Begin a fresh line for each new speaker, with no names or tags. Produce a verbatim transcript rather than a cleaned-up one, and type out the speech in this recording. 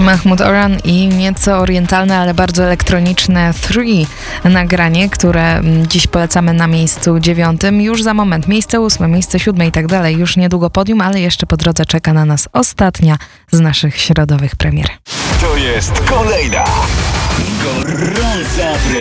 Mahmoud Orhan i nieco orientalne, ale bardzo elektroniczne Three nagranie, które dziś polecamy na miejscu dziewiątym. Już za moment miejsce ósme, miejsce siódme i tak dalej. Już niedługo podium, ale jeszcze po drodze czeka na nas ostatnia z naszych środowych premier.
To jest kolejna gorąca